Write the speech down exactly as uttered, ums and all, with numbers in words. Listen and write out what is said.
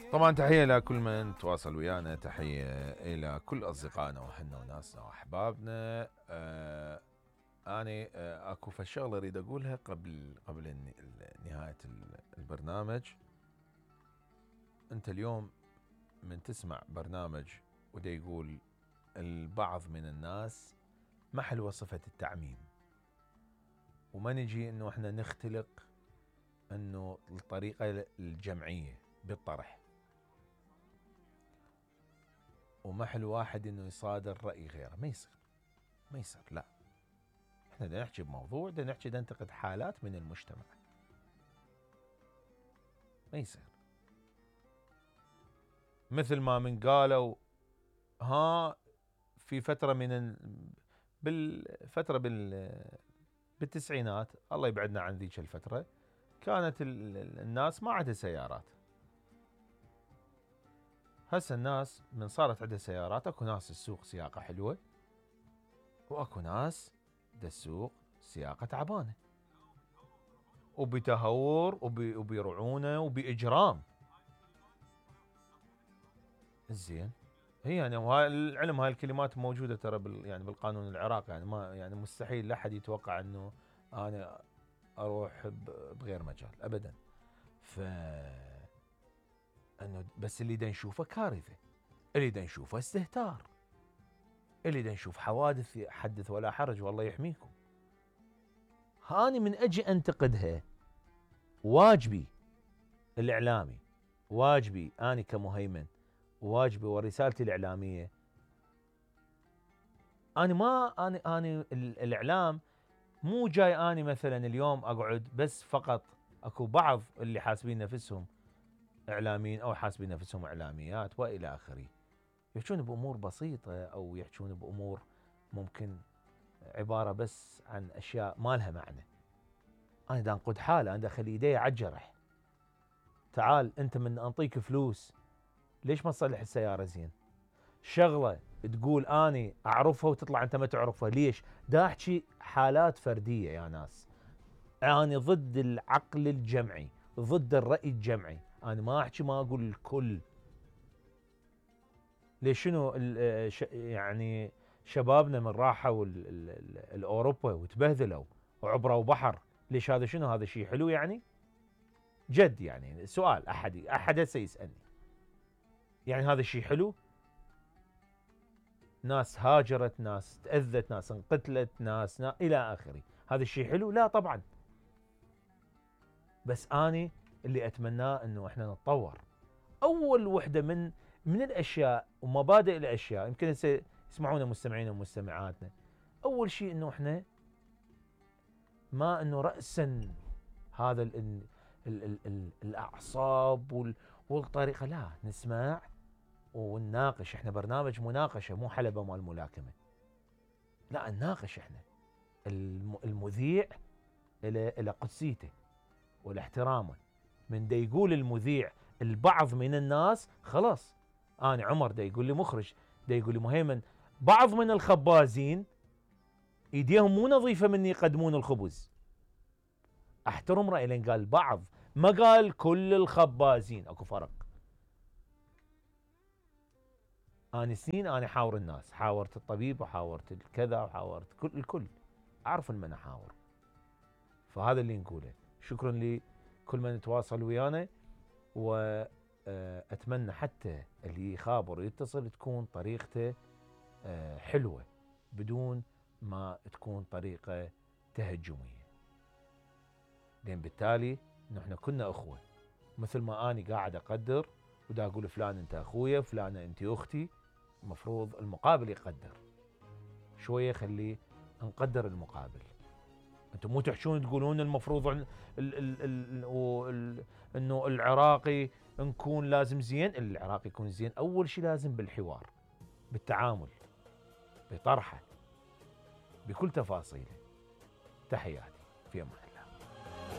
طبعا تحية لكل من تواصل ويانا، تحية إلى كل أصدقائنا وأهلنا وناسنا وأحبابنا. آه أنا آه أكو فشغلة أريد أقولها قبل قبل الن- نهاية البرنامج. أنت اليوم من تسمع برنامج ودا يقول البعض من الناس، ما حلوة صفة التعميم، وما نجي إنه إحنا نختلق إنه الطريقة الجمعية بالطرح، وما حلو واحد انه يصادر راي غيره. ما يصير ما يصير لا، احنا بدنا نحكي بموضوع، بدنا نحكي بدنا ننتقد حالات من المجتمع. ما يصير مثل ما من قالوا ها في فتره من ال... بالفتره بال بالتسعينات، الله يبعدنا عن ذيك الفتره، كانت ال... الناس ما عندها سيارات. هسه الناس من صارت عندها سيارات، اكو ناس السوق سياقه حلوه، واكو ناس دا السوق سياقه تعبانه، وبتهور وب... وبرعونه وباجرام. زين، هي يعني وهاي العلم، هاي الكلمات موجوده ترى بال... يعني بالقانون العراقي، يعني ما يعني مستحيل لا احد يتوقع انه انا اروح ب... بغير مجال ابدا. ف انه بس اللي دا نشوفه كارثه، اللي دا نشوفه استهتار، اللي دا نشوف حوادث حدث ولا حرج، والله يحميكم. هاني من اجي انتقدها، واجبي الاعلامي، واجبي اني كمهيمن، واجبي ورسالتي الاعلاميه. انا ما انا انا الاعلام مو جاي اني مثلا اليوم اقعد بس فقط. اكو بعض اللي حاسبين نفسهم اعلاميين او حاسبين نفسهم اعلاميات والى اخره، يحجون بامور بسيطه او يحجون بامور ممكن عباره بس عن اشياء ما لها معنى. انا دا انقد حاله، انا دا اخلي ايدي على الجرح. تعال انت من انطيك فلوس ليش ما تصلح السياره زين؟ شغله تقول اني اعرفها وتطلع انت ما تعرفها، ليش؟ دا احكي حالات فرديه يا ناس. انا ضد العقل الجمعي، ضد الراي الجمعي، انا ما احكي ما اقول الكل. ليش شنو يعني شبابنا من راحوا الاوروبا وتبهذلوا وعبروا بحر، ليش هذا شنو هذا شيء حلو يعني؟ جد يعني سؤال احد احد هسه يسالني، يعني هذا شيء حلو؟ ناس هاجرت، ناس تأذت، ناس انقتلت، ناس نا... إلى آخره، هذا الشيء حلو؟ لا طبعا. بس أني اللي أتمناه أنه إحنا نتطور. أول وحدة من من الأشياء ومبادئ الأشياء، يمكن يسمعونا مستمعينا ومستمعاتنا، أول شيء أنه إحنا ما أنه رأسا هذا ال ال ال ال ال الأعصاب وال والطريقة، لا، نسمع ونناقش. إحنا برنامج مناقشة مو حلبة مال ملاكمة، لا نناقش. إحنا المذيع إلى إلى قدسيته والاحترامه. من دا يقول المذيع البعض من الناس، خلاص أنا عمر دا يقول لي مخرج، دا يقول لي مهيمن، بعض من الخبازين ايديهم مو نظيفة مني يقدمون الخبز. احترم رأي، لان قال بعض ما قال كل الخبازين، اكو فرق. انا سنين انا حاور الناس، حاورت الطبيب وحاورت الكذا وحاورت كل الكل، اعرف من احاور. فهذا اللي نقوله. شكرا لكل من يتواصل ويانا، واتمنى حتى اللي يخابر ويتصل تكون طريقته حلوه بدون ما تكون طريقه تهجميه، لان بالتالي نحن كنا اخوه. مثل ما اني قاعد اقدر ودا اقول فلان انت اخويا، فلانه انت اختي، المفروض المقابل يقدر شويه. خليه نقدر المقابل. انتم مو تحشون تقولون المفروض ال ال ال ال ال انه العراقي نكون لازم زين. العراقي يكون زين اول شيء لازم بالحوار، بالتعامل، بطرحه، بكل تفاصيله. تحياتي في امان.